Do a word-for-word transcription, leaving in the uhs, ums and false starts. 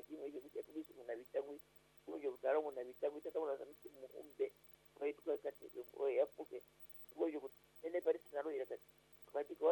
kimwe ibyo bijya kubisa umuntu abitangwe uburyo butara umuntu abitangwe itakabona n'umuhumbe muri twakate oya yavuge